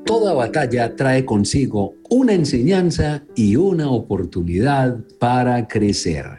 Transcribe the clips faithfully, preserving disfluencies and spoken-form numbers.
Toda batalla trae consigo una enseñanza y una oportunidad para crecer.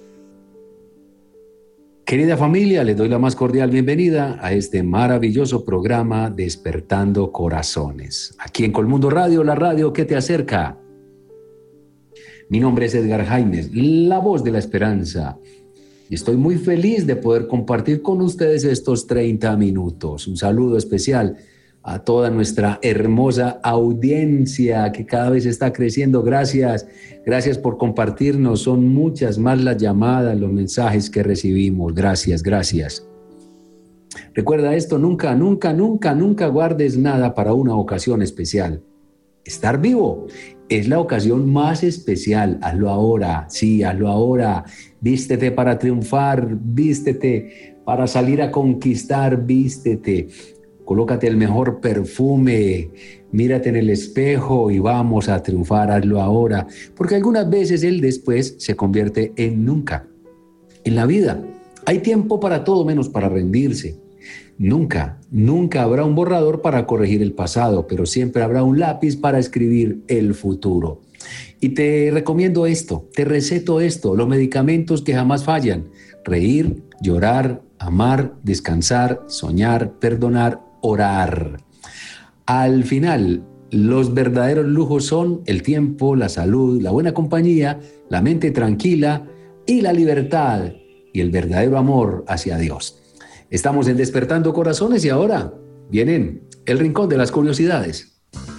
Querida familia, les doy la más cordial bienvenida a este maravilloso programa Despertando Corazones. Aquí en Colmundo Radio, la radio que te acerca. Mi nombre es Edgar Jaimes, la voz de la esperanza. Y estoy muy feliz de poder compartir con ustedes estos treinta minutos. Un saludo especial a toda nuestra hermosa audiencia que cada vez está creciendo. Gracias, gracias por compartirnos. Son muchas más las llamadas, los mensajes que recibimos. Gracias, gracias. Recuerda esto, nunca, nunca, nunca, nunca guardes nada para una ocasión especial. Estar vivo es la ocasión más especial. Hazlo ahora, sí, hazlo ahora. Vístete para triunfar, vístete para salir a conquistar, vístete. Colócate el mejor perfume, mírate en el espejo y vamos a triunfar, hazlo ahora. Porque algunas veces el después se convierte en nunca. En la vida hay tiempo para todo menos para rendirse. Nunca, nunca habrá un borrador para corregir el pasado, pero siempre habrá un lápiz para escribir el futuro. Y te recomiendo esto, te receto esto, los medicamentos que jamás fallan: reír, llorar, amar, descansar, soñar, perdonar, orar. Al final, los verdaderos lujos son el tiempo, la salud, la buena compañía, la mente tranquila y la libertad y el verdadero amor hacia Dios. Estamos en Despertando Corazones y ahora vienen el rincón de las curiosidades.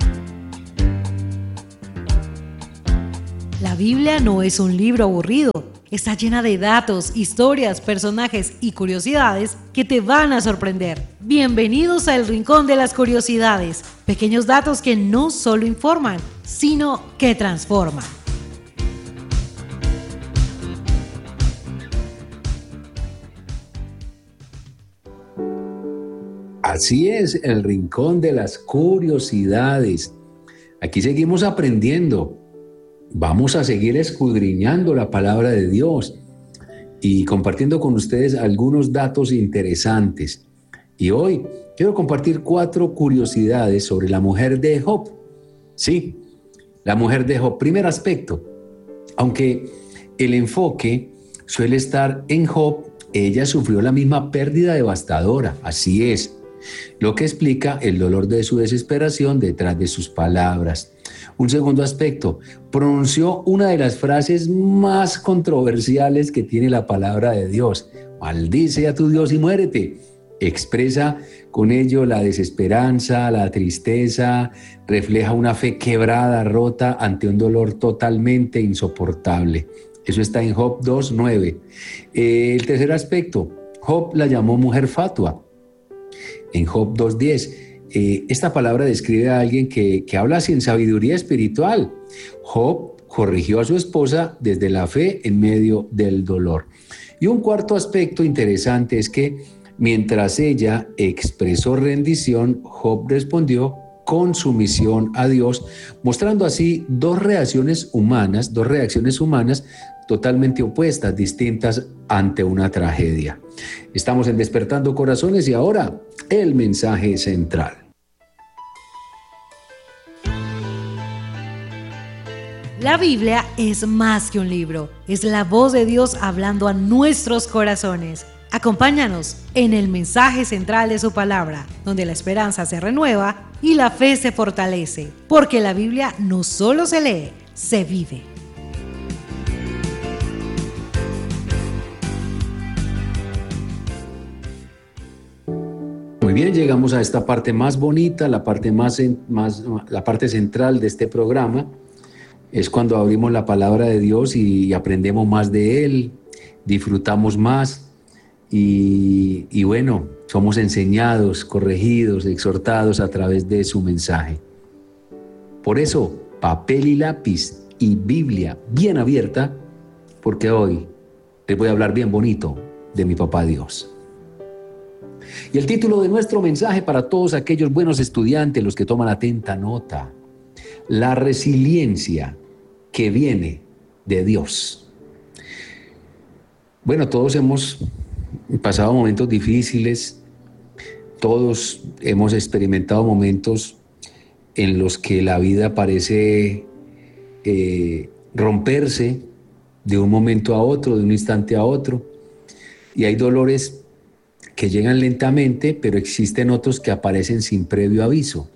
La Biblia no es un libro aburrido. Está llena de datos, historias, personajes y curiosidades que te van a sorprender. Bienvenidos al Rincón de las Curiosidades. Pequeños datos que no solo informan, sino que transforman. Así es, el Rincón de las Curiosidades. Aquí seguimos aprendiendo. Vamos a seguir escudriñando la palabra de Dios y compartiendo con ustedes algunos datos interesantes. Y hoy quiero compartir cuatro curiosidades sobre la mujer de Job. Sí, la mujer de Job. Primer aspecto, aunque el enfoque suele estar en Job, ella sufrió la misma pérdida devastadora. Así es, lo que explica el dolor de su desesperación detrás de sus palabras. Un segundo aspecto, pronunció una de las frases más controversiales que tiene la palabra de Dios: maldice a tu Dios y muérete. Expresa con ello la desesperanza, la tristeza, refleja una fe quebrada, rota ante un dolor totalmente insoportable. Eso está en Job dos nueve. Eh, el tercer aspecto, Job la llamó mujer fatua. En Job dos diez. Eh, esta palabra describe a alguien que, que habla sin sabiduría espiritual. Job corrigió a su esposa desde la fe en medio del dolor. Y un cuarto aspecto interesante es que mientras ella expresó rendición, Job respondió con sumisión a Dios, mostrando así dos reacciones humanas, dos reacciones humanas totalmente opuestas, distintas ante una tragedia. Estamos en Despertando Corazones y ahora el mensaje central. La Biblia es más que un libro, es la voz de Dios hablando a nuestros corazones. Acompáñanos en el mensaje central de su palabra, donde la esperanza se renueva y la fe se fortalece, porque la Biblia no solo se lee, se vive. Muy bien, llegamos a esta parte más bonita, la parte más, más la parte central de este programa. Es cuando abrimos la palabra de Dios y aprendemos más de Él, disfrutamos más y, y bueno, somos enseñados, corregidos, exhortados a través de su mensaje. Por eso, papel y lápiz y Biblia bien abierta, porque hoy les voy a hablar bien bonito de mi papá Dios. Y el título de nuestro mensaje para todos aquellos buenos estudiantes, los que toman atenta nota: la resiliencia que viene de Dios. Bueno, todos hemos pasado momentos difíciles, todos hemos experimentado momentos en los que la vida parece eh, romperse de un momento a otro, de un instante a otro, y hay dolores que llegan lentamente, pero existen otros que aparecen sin previo aviso.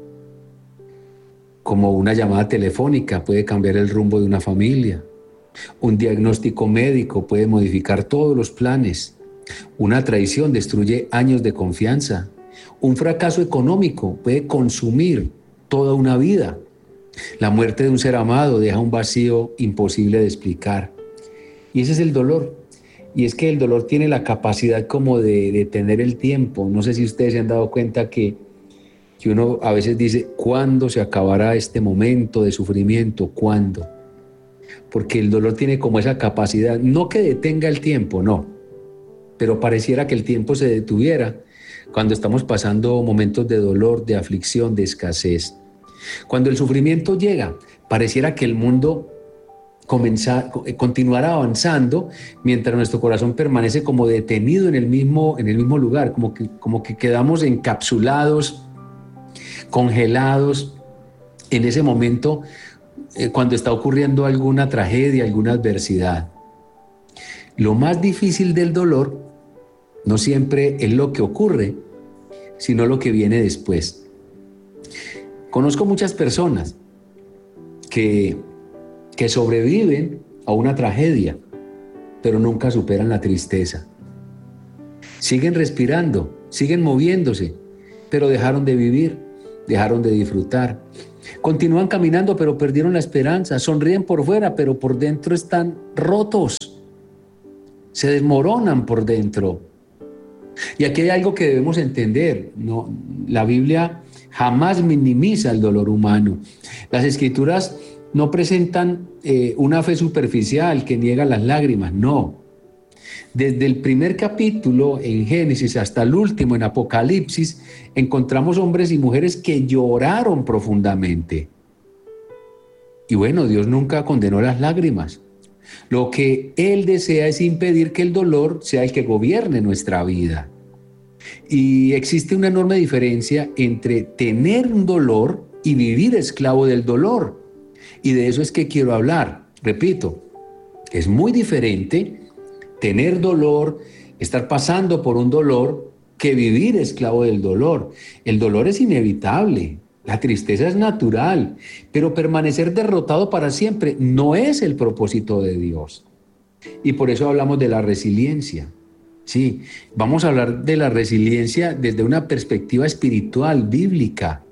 Como una llamada telefónica puede cambiar el rumbo de una familia. Un diagnóstico médico puede modificar todos los planes. Una traición destruye años de confianza. Un fracaso económico puede consumir toda una vida. La muerte de un ser amado deja un vacío imposible de explicar. Y ese es el dolor. Y es que el dolor tiene la capacidad como de detener el tiempo. No sé si ustedes se han dado cuenta que, que uno a veces dice, ¿cuándo se acabará este momento de sufrimiento? ¿Cuándo? Porque el dolor tiene como esa capacidad, no que detenga el tiempo, no, pero pareciera que el tiempo se detuviera cuando estamos pasando momentos de dolor, de aflicción, de escasez. Cuando el sufrimiento llega, pareciera que el mundo comenzar, continuar avanzando mientras nuestro corazón permanece como detenido en el mismo, en el mismo lugar, como que, como que quedamos encapsulados, congelados en ese momento eh, cuando está ocurriendo alguna tragedia, alguna adversidad. Lo más difícil del dolor no siempre es lo que ocurre, sino lo que viene después. Conozco muchas personas que que sobreviven a una tragedia, pero nunca superan la tristeza. Siguen respirando, siguen moviéndose, pero dejaron de vivir, dejaron de disfrutar. Continúan caminando, pero perdieron la esperanza. Sonríen por fuera, pero por dentro están rotos. Se desmoronan por dentro. Y aquí hay algo que debemos entender. No, la Biblia jamás minimiza el dolor humano. Las Escrituras no presentan eh, una fe superficial que niega las lágrimas, no. Desde el primer capítulo en Génesis hasta el último en Apocalipsis, encontramos hombres y mujeres que lloraron profundamente. Y bueno, Dios nunca condenó las lágrimas. Lo que Él desea es impedir que el dolor sea el que gobierne nuestra vida. Y existe una enorme diferencia entre tener un dolor y vivir esclavo del dolor. Y de eso es que quiero hablar. Repito, es muy diferente tener dolor, estar pasando por un dolor, que vivir esclavo del dolor. El dolor es inevitable, la tristeza es natural, pero permanecer derrotado para siempre no es el propósito de Dios. Y por eso hablamos de la resiliencia. Sí, vamos a hablar de la resiliencia desde una perspectiva espiritual, bíblica.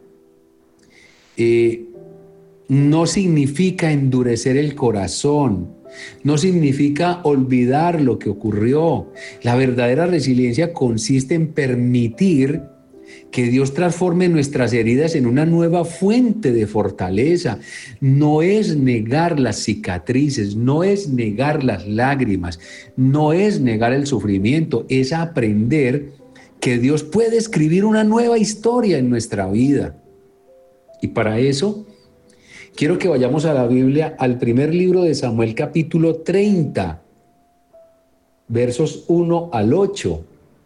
Eh, No significa endurecer el corazón, no significa olvidar lo que ocurrió. La verdadera resiliencia consiste en permitir que Dios transforme nuestras heridas en una nueva fuente de fortaleza. No es negar las cicatrices, no es negar las lágrimas, no es negar el sufrimiento, es aprender que Dios puede escribir una nueva historia en nuestra vida. Y para eso quiero que vayamos a la Biblia, al primer libro de Samuel, capítulo treinta, versos uno al ocho.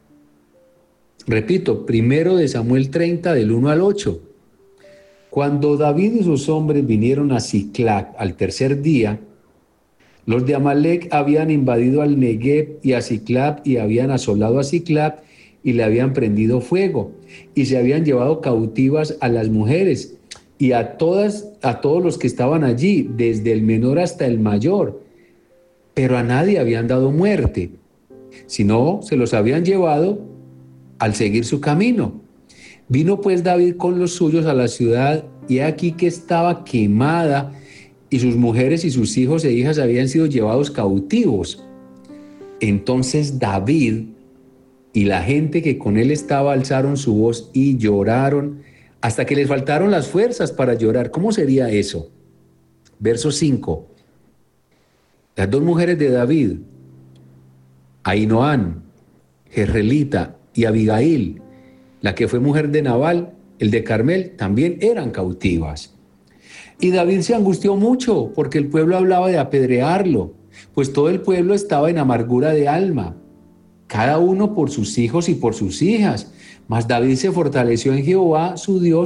Repito, primero de Samuel treinta, del uno al ocho. Cuando David y sus hombres vinieron a Siclac al tercer día, los de Amalec habían invadido al Negueb y a Siclac y habían asolado a Siclac y le habían prendido fuego y se habían llevado cautivas a las mujeres y a todas, a todos los que estaban allí, desde el menor hasta el mayor, pero a nadie habían dado muerte, sino se los habían llevado al seguir su camino. Vino pues David con los suyos a la ciudad, y aquí que estaba quemada, y sus mujeres y sus hijos e hijas habían sido llevados cautivos. Entonces David y la gente que con él estaba alzaron su voz y lloraron, hasta que les faltaron las fuerzas para llorar. ¿Cómo sería eso? Verso cinco. Las dos mujeres de David, Ahinoam, Jezreelita y Abigail, la que fue mujer de Nabal, el de Carmel, también eran cautivas. Y David se angustió mucho porque el pueblo hablaba de apedrearlo, pues todo el pueblo estaba en amargura de alma, cada uno por sus hijos y por sus hijas. Mas David se fortaleció en Jehová, su Dios,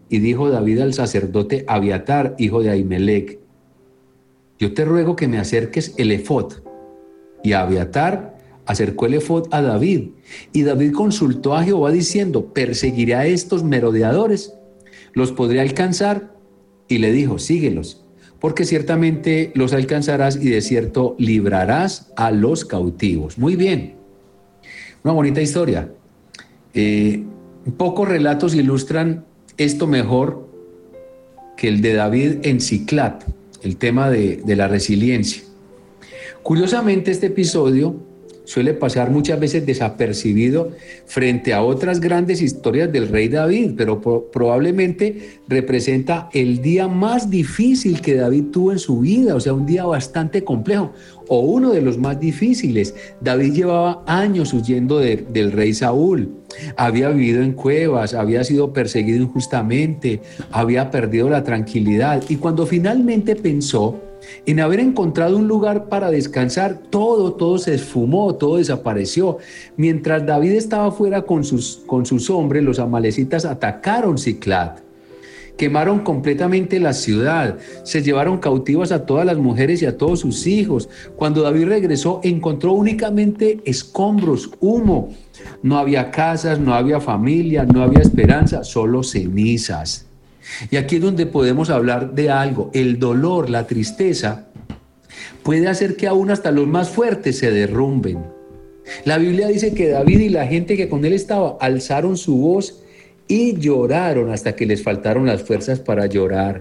y dijo David al sacerdote Abiatar, hijo de Ahimelech: yo te ruego que me acerques el efod. Y Abiatar acercó el efod a David, y David consultó a Jehová diciendo: ¿perseguiré a estos merodeadores? ¿Los podré alcanzar? Y le dijo: síguelos, porque ciertamente los alcanzarás y de cierto librarás a los cautivos. Muy bien, una bonita historia. Eh, pocos relatos ilustran esto mejor que el de David en Siclat, el tema de, de la resiliencia. Curiosamente, este episodio suele pasar muchas veces desapercibido frente a otras grandes historias del rey David, pero po- probablemente representa el día más difícil que David tuvo en su vida, o sea, un día bastante complejo, o uno de los más difíciles. David llevaba años huyendo de, del rey Saúl, había vivido en cuevas, había sido perseguido injustamente, había perdido la tranquilidad, y cuando finalmente pensó en haber encontrado un lugar para descansar, todo, todo se esfumó, todo desapareció. Mientras David estaba fuera con sus, con sus hombres, los amalecitas atacaron Siclat, quemaron completamente la ciudad, se llevaron cautivas a todas las mujeres y a todos sus hijos. Cuando David regresó, encontró únicamente escombros, humo. No había casas, no había familia, no había esperanza, solo cenizas. Y aquí es donde podemos hablar de algo. El dolor, la tristeza, puede hacer que aún hasta los más fuertes se derrumben. La Biblia dice que David y la gente que con él estaba alzaron su voz y lloraron hasta que les faltaron las fuerzas para llorar.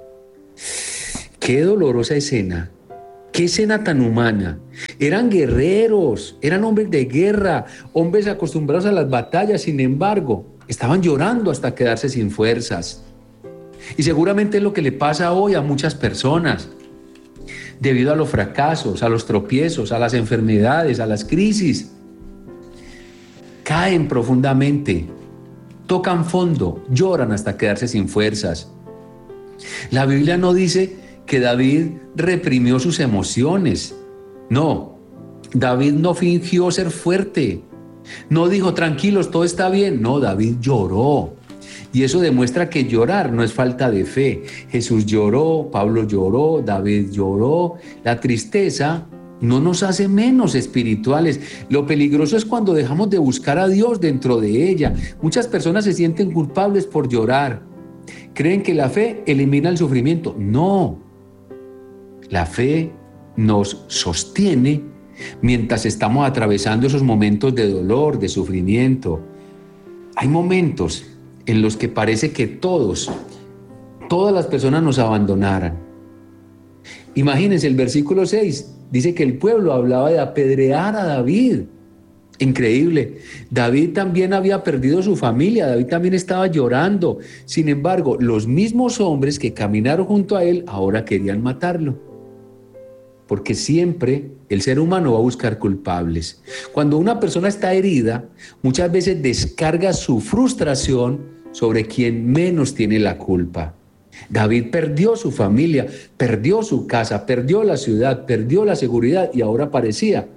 Qué dolorosa escena. Qué escena tan humana. Eran guerreros, eran hombres de guerra, hombres acostumbrados a las batallas. Sin embargo, estaban llorando hasta quedarse sin fuerzas. Y seguramente es lo que le pasa hoy a muchas personas, debido a los fracasos, a los tropiezos, a las enfermedades, a las crisis. Caen profundamente, tocan fondo, lloran hasta quedarse sin fuerzas. La Biblia no dice que David reprimió sus emociones. No, David no fingió ser fuerte. No dijo: tranquilos, todo está bien. No, David lloró. Y eso demuestra que llorar no es falta de fe. Jesús lloró, Pablo lloró, David lloró. La tristeza no nos hace menos espirituales. Lo peligroso es cuando dejamos de buscar a Dios dentro de ella. Muchas personas se sienten culpables por llorar. Creen que la fe elimina el sufrimiento. No. La fe nos sostiene mientras estamos atravesando esos momentos de dolor, de sufrimiento. Hay momentos en los que parece que todos, todas las personas nos abandonaran. Imagínense, el versículo seis dice que el pueblo hablaba de apedrear a David. Increíble. David también había perdido su familia, David también estaba llorando. Sin embargo, los mismos hombres que caminaron junto a él ahora querían matarlo. Porque siempre el ser humano va a buscar culpables. Cuando una persona está herida, muchas veces descarga su frustración sobre quien menos tiene la culpa. David perdió su familia, perdió su casa, perdió la ciudad, perdió la seguridad y ahora parecía